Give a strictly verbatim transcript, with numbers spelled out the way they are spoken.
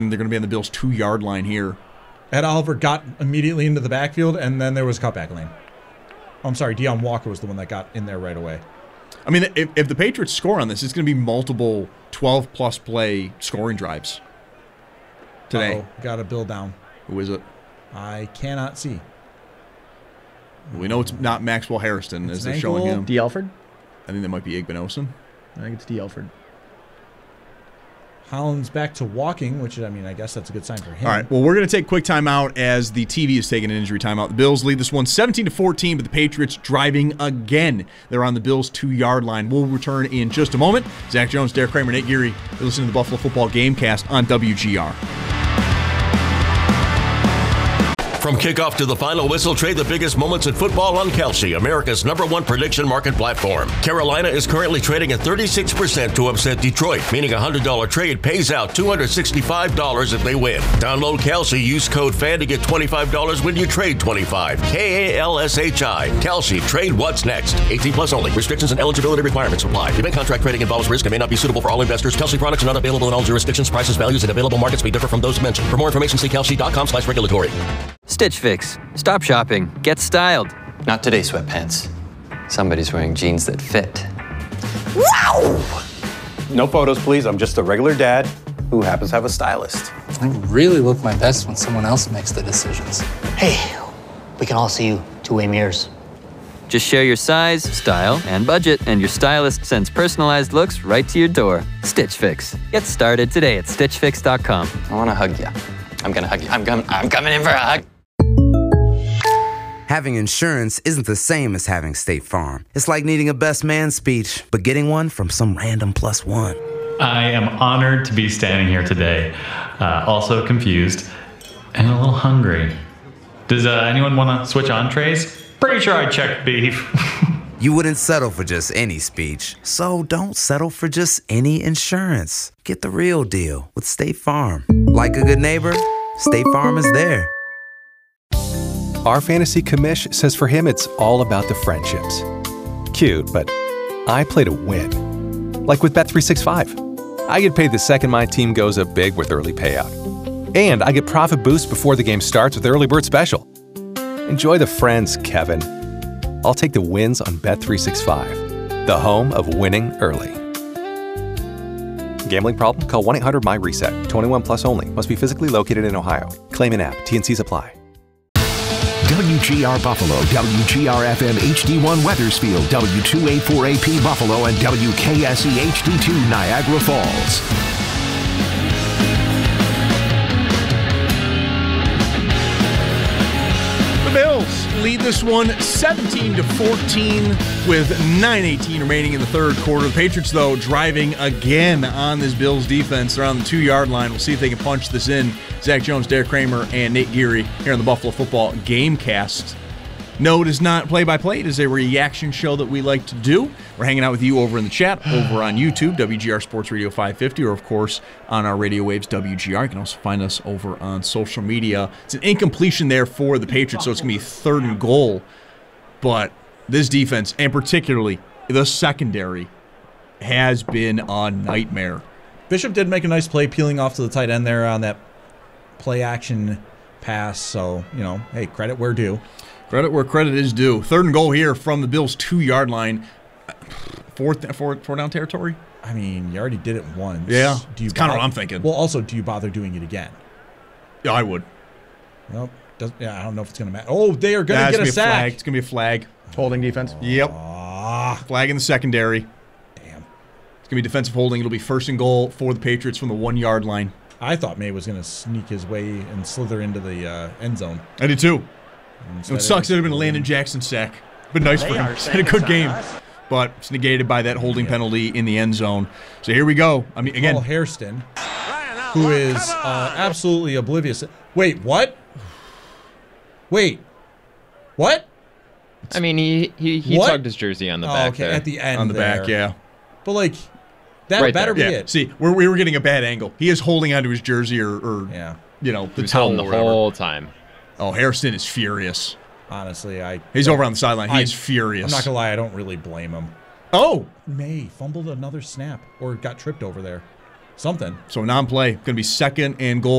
They're going to be on the Bills' two-yard line here. Ed Oliver got immediately into the backfield, and then there was a cutback lane. Oh, I'm sorry, Deion Walker was the one that got in there right away. I mean, if, if the Patriots score on this, it's going to be multiple twelve-plus play scoring drives today. Uh-oh, got a bill down. Who is it? I cannot see. We know it's not Maxwell Hairston, It's as they're ankle. showing him. D. Alford? I think that might be Igbinosun. I think it's D. Alford. Holland's back to walking, which, I mean, I guess that's a good sign for him. All right, well, we're going to take a quick timeout as the T V is taking an injury timeout. The Bills lead this one seventeen to fourteen, but the Patriots driving again. They're on the Bills' two-yard line. We'll return in just a moment. Zach Jones, Derek Kramer, Nate Geary. You're listening to the Buffalo Football Gamecast on W G R. From kickoff to the final whistle, trade the biggest moments in football on Kalshi, America's number one prediction market platform. Carolina is currently trading at thirty-six percent to upset Detroit, meaning a one hundred dollars trade pays out two hundred sixty-five dollars if they win. Download Kalshi, use code FAN to get twenty-five dollars when you trade twenty-five dollars. K A L S H I. Kalshi, trade what's next. eighteen plus only. Restrictions and eligibility requirements apply. Event contract trading involves risk and may not be suitable for all investors. Kalshi products are not available in all jurisdictions. Prices, values, and available markets may differ from those mentioned. For more information, see kalshi.com slash regulatory. Stitch Fix. Stop shopping. Get styled. Not today, sweatpants. Somebody's wearing jeans that fit. Wow! No photos, please. I'm just a regular dad who happens to have a stylist. I really look my best when someone else makes the decisions. Hey, we can all see you two-way mirrors. Just share your size, style, and budget, and your stylist sends personalized looks right to your door. Stitch Fix. Get started today at stitch fix dot com. I want to hug you. I'm going to hug you. I'm, com- I'm coming in for a hug. Having insurance isn't the same as having State Farm. It's like needing a best man speech, but getting one from some random plus one. I am honored to be standing here today, uh, also confused and a little hungry. Does uh, anyone want to switch entrees? Pretty sure I checked beef. You wouldn't settle for just any speech, so don't settle for just any insurance. Get the real deal with State Farm. Like a good neighbor, State Farm is there. Our fantasy commish says for him it's all about the friendships. Cute, but I play to win. Like with Bet three sixty-five. I get paid the second my team goes up big with early payout. And I get profit boost before the game starts with Early Bird Special. Enjoy the friends, Kevin. I'll take the wins on Bet three sixty-five, the home of winning early. Gambling problem? Call one eight hundred my reset. twenty-one plus only. Must be physically located in Ohio. Claim in app. T N Cs apply. W G R Buffalo, W G R F M H D one Weathersfield, W two eighty-four A P Buffalo, and W K S E H D two Niagara Falls. The Bills lead this one seventeen to fourteen with nine eighteen remaining in the third quarter. The Patriots, though, driving again on this Bills defense. They're on the two-yard line. We'll see if they can punch this in. Zach Jones, Derek Kramer, and Nate Geary here on the Buffalo Football Gamecast. No, it is not play-by-play. It is a reaction show that we like to do. We're hanging out with you over in the chat, over on YouTube, W G R Sports Radio five fifty, or, of course, on our radio waves, W G R. You can also find us over on social media. It's an incompletion there for the Patriots, so it's going to be third and goal. But this defense, and particularly the secondary, has been a nightmare. Bishop did make a nice play peeling off to the tight end there on that play-action pass. So, you know, hey, credit where due. Credit where credit is due. Third and goal here from the Bills' two-yard line. Fourth, fourth, four down territory? I mean, you already did it once. Yeah, do you it's kind of bother, what I'm thinking. Well, also, do you bother doing it again? Yeah, I would. Nope. Does, yeah, I don't know if it's going to matter. Oh, they are going to yeah, get a be a sack. Flag. It's going to be a flag. Holding defense? Yep. Ah. Flag in the secondary. Damn. It's going to be defensive holding. It'll be first and goal for the Patriots from the one-yard line. I thought May was going to sneak his way and slither into the uh, end zone. I did too. It sucks that it would have been a Landon Jackson sack. Been nice for him. He's had a good game. But it's negated by that holding penalty in the end zone. So here we go. I mean, again. Paul Hairston, who is uh, absolutely oblivious. Wait, what? Wait. What? I mean, he he, he What? tugged his jersey on the Oh, back okay, there. at the end On the there. back, yeah. But, like, that Right better there. be Yeah. it. See, we're, we were getting a bad angle. He is holding onto his jersey or, or Yeah. you know, the He was towel holding or the whatever. whole time. Oh, Hairston is furious. Honestly, I... He's over on the sideline. He I- is furious. I'm not going to lie, I don't really blame him. Oh! May fumbled another snap or got tripped over there. Something. So non-play. Going to be second and goal